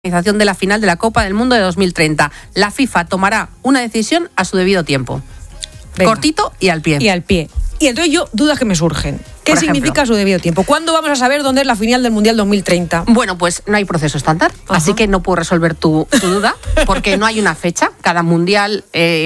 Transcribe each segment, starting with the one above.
Organización de la final de la Copa del Mundo de 2030. La FIFA tomará una decisión a su debido tiempo. Venga. Cortito y al pie. Y al pie. Y entonces dudas que me surgen. ¿Qué significa su debido tiempo? ¿Cuándo vamos a saber dónde es la final del Mundial 2030? Bueno, pues no hay proceso estándar, así que no puedo resolver tu duda, porque no hay una fecha. Cada mundial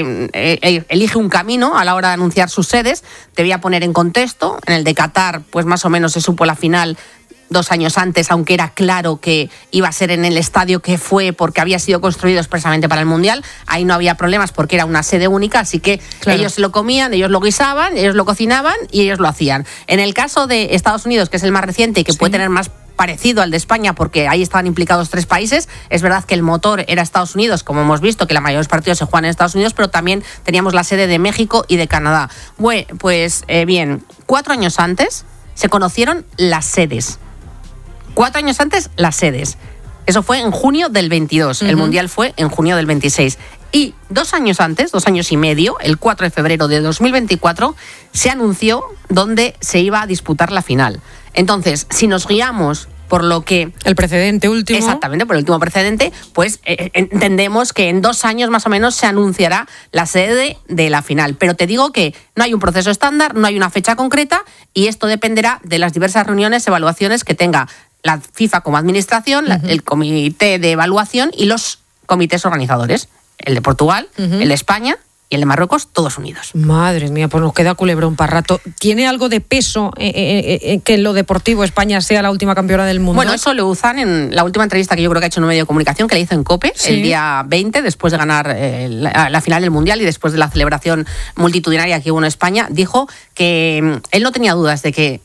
elige un camino a la hora de anunciar sus sedes. Te voy a poner en contexto. En el de Qatar, pues más o menos se supo la final 2 años antes, aunque era claro que iba a ser en el estadio que fue porque había sido construido expresamente para el Mundial. Ahí no había problemas porque era una sede única, así que claro, ellos se lo comían, ellos lo guisaban, ellos lo cocinaban y ellos lo hacían. En el caso de Estados Unidos, que es el más reciente y que puede tener más parecido al de España porque ahí estaban implicados 3 países. Es verdad que el motor era Estados Unidos, como hemos visto, que la mayoría de los partidos se juegan en Estados Unidos, pero también teníamos la sede de México y de Canadá. Bueno, pues bien, 4 años antes se conocieron las sedes. 4 años antes, las sedes. Eso fue en junio del 22. El Mundial fue en junio del 26. Y 2 años antes, 2 años y medio, el 4 de febrero de 2024, se anunció dónde se iba a disputar la final. Entonces, si nos guiamos por lo que... El precedente último. Exactamente, por el último precedente, pues entendemos que en 2 años más o menos se anunciará la sede de la final. Pero te digo que no hay un proceso estándar, no hay una fecha concreta y esto dependerá de las diversas reuniones, evaluaciones que tenga la FIFA como administración, el comité de evaluación y los comités organizadores. El de Portugal, el de España y el de Marruecos, todos unidos. Madre mía, pues nos queda culebrón para rato. ¿Tiene algo de peso que en lo deportivo España sea la última campeona del mundo? Bueno, eso lo usan en la última entrevista que yo creo que ha hecho en un medio de comunicación, que le hizo en COPE, el día 20, después de ganar la final del Mundial y después de la celebración multitudinaria que hubo en España, dijo que él no tenía dudas de que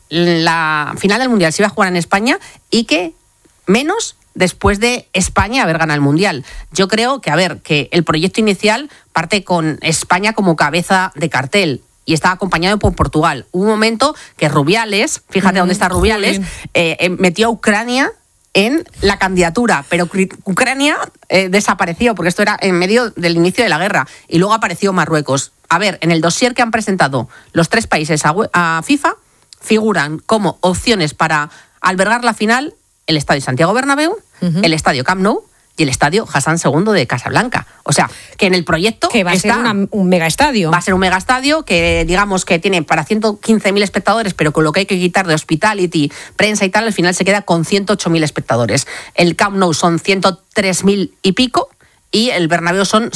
la final del Mundial se iba a jugar en España y que menos después de España haber ganado el Mundial. Yo creo que el proyecto inicial parte con España como cabeza de cartel y estaba acompañado por Portugal. Hubo un momento que Rubiales, fíjate dónde está Rubiales, metió a Ucrania en la candidatura, pero Ucrania desapareció porque esto era en medio del inicio de la guerra y luego apareció Marruecos. A ver, en el dossier que han presentado los 3 países a FIFA figuran como opciones para albergar la final el Estadio Santiago Bernabéu, el Estadio Camp Nou y el Estadio Hassan II de Casablanca. O sea, que en el proyecto que va a ser un megaestadio. Va a ser un megaestadio que digamos que tiene para 115.000 espectadores, pero con lo que hay que quitar de hospitality, prensa y tal, al final se queda con 108.000 espectadores. El Camp Nou son 103.000 y pico. Y el Bernabéu son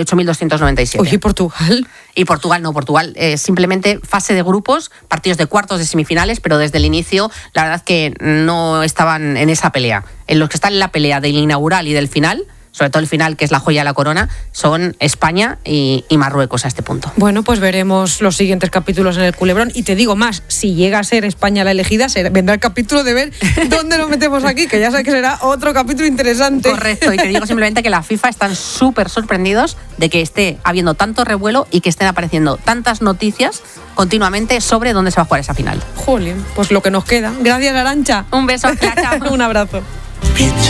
78.297. Oye, ¿y Portugal? Y Portugal no, Portugal simplemente fase de grupos, partidos de cuartos, de semifinales, pero desde el inicio la verdad que no estaban en esa pelea. En los que están en la pelea del inaugural y del final, sobre todo el final, que es la joya de la corona, son España y Marruecos a este punto. Bueno, pues veremos los siguientes capítulos en el culebrón. Y te digo más, si llega a ser España la elegida, vendrá el capítulo de ver dónde lo metemos aquí, que ya sabes que será otro capítulo interesante. Correcto, y te digo simplemente que la FIFA están súper sorprendidos de que esté habiendo tanto revuelo y que estén apareciendo tantas noticias continuamente sobre dónde se va a jugar esa final. Jolín, pues lo que nos queda. Gracias, Arantxa. Un beso, chao. Un abrazo.